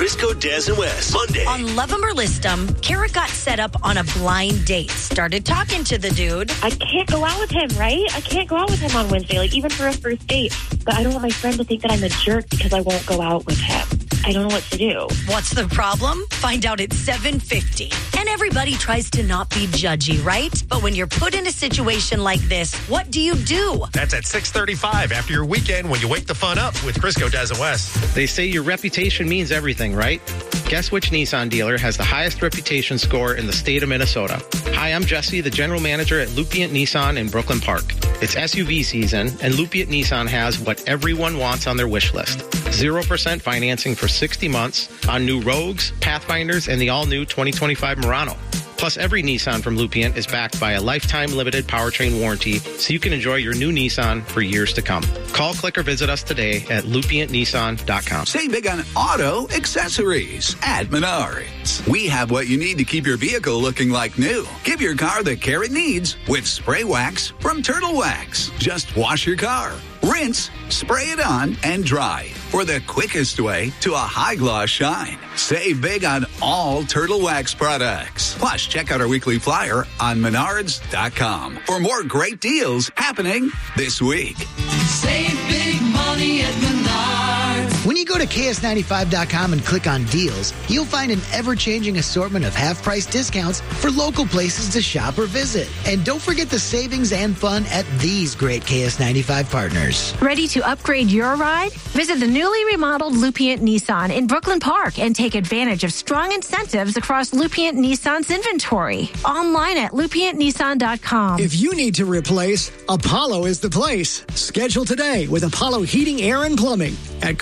Crisco, Des, and Wes. Monday. On Love 'Em or List 'Em, Kara got set up on a blind date. Started talking to the dude. I can't go out with him, right? I can't go out with him on Wednesday, like even for a first date. But I don't want my friend to think that I'm a jerk because I won't go out with him. I don't know what to do. What's the problem? Find out at 7:50. And everybody tries to not be judgy, right? But when you're put in a situation like this, what do you do? That's at 6:35 after your weekend when you wake the fun up with Crisco, Des, and Wes. They say your reputation means everything, right? Guess which Nissan dealer has the highest reputation score in the state of Minnesota? Hi, I'm Jesse, the general manager at Lupient Nissan in Brooklyn Park. It's SUV season, and Lupient Nissan has what everyone wants on their wish list. 0% financing for 60 months on new Rogues, Pathfinders, and the all-new 2025 Murano. Plus, every Nissan from Lupient is backed by a lifetime limited powertrain warranty, so you can enjoy your new Nissan for years to come. Call, click, or visit us today at lupientnissan.com. Save big on auto accessories at Menards. We have what you need to keep your vehicle looking like new. Give your car the care it needs with spray wax from Turtle Wax. Just wash your car, rinse, spray it on, and dry for the quickest way to a high-gloss shine. Save big on all Turtle Wax products. Plus, check out our weekly flyer on Menards.com for more great deals happening this week. Save big money at Menards. When you go to KS95.com and click on deals, you'll find an ever-changing assortment of half-price discounts for local places to shop or visit. And don't forget the savings and fun at these great KS95 partners. Ready to upgrade your ride? Visit the newly remodeled Lupient Nissan in Brooklyn Park and take advantage of strong incentives across Lupient Nissan's inventory. Online at lupientnissan.com. If you need to replace, Apollo is the place. Schedule today with Apollo Heating, Air, and Plumbing at